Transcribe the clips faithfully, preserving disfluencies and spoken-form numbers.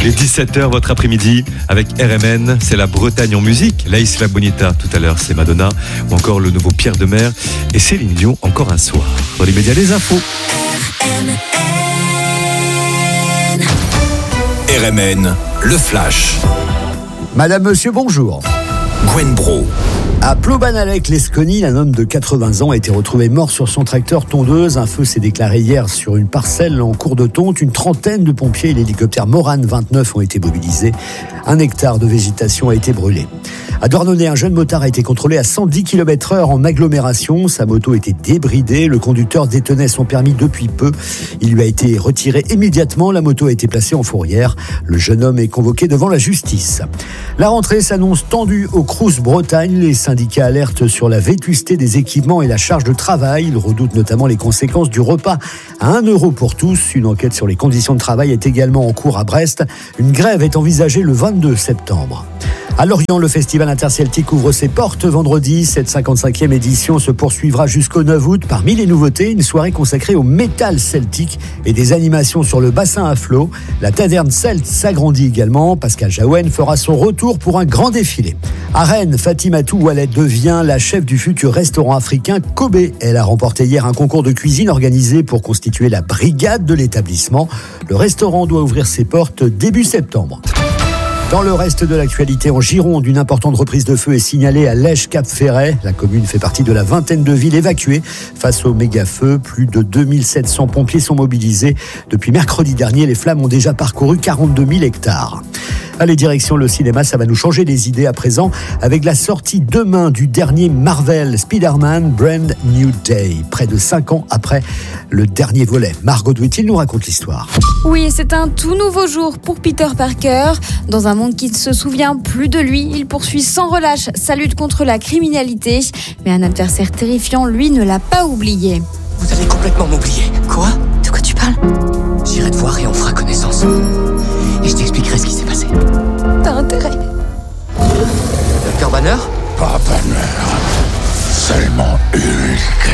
Il est dix-sept heures, votre après-midi, avec R M N. C'est la Bretagne en musique. La Isla Bonita, tout à l'heure, c'est Madonna. Ou encore le nouveau Pierre Demers. Et Céline Dion, encore un soir. Dans les médias, les infos. R M N, le flash. Madame, monsieur, bonjour. Gwen Bro. À Plobanalec-Lescony, un homme de quatre-vingts ans a été retrouvé mort sur son tracteur tondeuse. Un feu s'est déclaré hier sur une parcelle en cours de tonte. Une trentaine de pompiers et l'hélicoptère Morane vingt-neuf ont été mobilisés. Un hectare de végétation a été brûlé. À Douarnenez, un jeune motard a été contrôlé à cent dix kilomètres heure en agglomération. Sa moto était débridée. Le conducteur détenait son permis depuis peu. Il lui a été retiré immédiatement. La moto a été placée en fourrière. Le jeune homme est convoqué devant la justice. La rentrée s'annonce tendue au Crous Bretagne. Les syndicats alertent sur la vétusté des équipements et la charge de travail. Ils redoutent notamment les conséquences du repas à un euro pour tous. Une enquête sur les conditions de travail est également en cours à Brest. Une grève est envisagée le vingt-deux septembre. À Lorient, le festival interceltique ouvre ses portes vendredi. Cette cinquante-cinquième édition se poursuivra jusqu'au neuf août. Parmi les nouveautés, une soirée consacrée au métal celtique et des animations sur le bassin à flot. La taverne celte s'agrandit également. Pascal Jaouen fera son retour pour un grand défilé. À Rennes, Fatimatou Oualet devient la chef du futur restaurant africain Kobe. Elle a remporté hier un concours de cuisine organisé pour constituer la brigade de l'établissement. Le restaurant doit ouvrir ses portes début septembre. Dans le reste de l'actualité, en Gironde, une importante reprise de feu est signalée à Lège-Cap-Ferret. La commune fait partie de la vingtaine de villes évacuées face au méga-feu. Plus de deux mille sept cents pompiers sont mobilisés. Depuis mercredi dernier, les flammes ont déjà parcouru quarante-deux mille hectares. Allez, direction le cinéma, ça va nous changer les idées à présent avec la sortie demain du dernier Marvel, Spider-Man Brand New Day, près de cinq ans après le dernier volet. Margot Duetil nous raconte l'histoire. Oui, c'est un tout nouveau jour pour Peter Parker. Dans un monde qui ne se souvient plus de lui, il poursuit sans relâche sa lutte contre la criminalité. Mais un adversaire terrifiant, lui, ne l'a pas oublié. Vous allez complètement m'oublier. Quoi ? De quoi tu parles ? J'irai te voir et on fera connaissance. Et je t'expliquerai ce qui s'est passé. T'as intérêt. Docteur Banner ? Pas Banner. Seulement Hulk.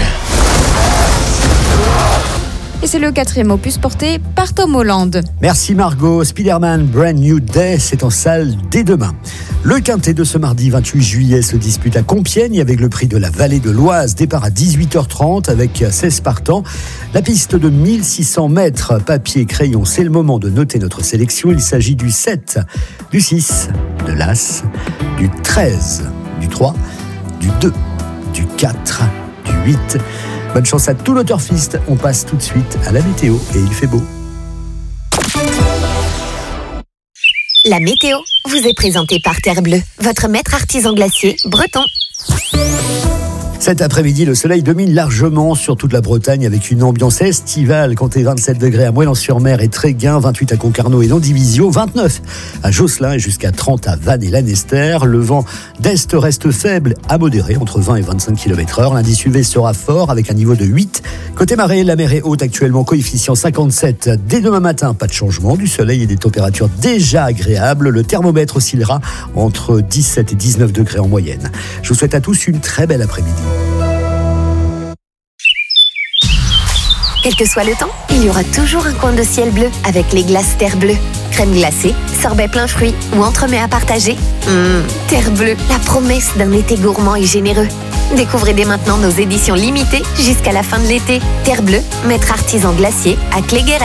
Et c'est le quatrième opus porté par Tom Holland. Merci Margot. Spider-Man Brand New Day, c'est en salle dès demain. Le quintet de ce mardi vingt-huit juillet se dispute à Compiègne avec le prix de la Vallée de l'Oise. Départ à dix-huit heures trente avec seize partants. La piste de mille six cents mètres, papier, crayon, c'est le moment de noter notre sélection. Il s'agit du sept, du six, de l'As, du treize, du trois, du deux, du quatre, du huit. Bonne chance à tout le Turfiste. On passe tout de suite à la météo et il fait beau. La météo vous est présentée par Terre Bleue, votre maître artisan glacier breton. Cet après-midi, le soleil domine largement sur toute la Bretagne avec une ambiance estivale. Comptez vingt-sept degrés à Moëlan-sur-Mer et Tréguin, vingt-huit à Concarneau et Landivisiau, vingt-neuf à Josselin et jusqu'à trente à Vannes et Lanester. Le vent d'est reste faible à modéré, entre vingt et vingt-cinq kilomètres heure. L'indice U V sera fort avec un niveau de huit. Côté marée, la mer est haute actuellement, coefficient cinquante-sept. Dès demain matin, pas de changement, du soleil et des températures déjà agréables. Le thermomètre oscillera entre dix-sept et dix-neuf degrés en moyenne. Je vous souhaite à tous une très belle après-midi. Quel que soit le temps, il y aura toujours un coin de ciel bleu avec les glaces Terre Bleue. Crème glacée, sorbet plein fruits ou entremets à partager. Mmh, Terre Bleue, la promesse d'un été gourmand et généreux. Découvrez dès maintenant nos éditions limitées jusqu'à la fin de l'été. Terre Bleue, maître artisan glacier à Cléguéret.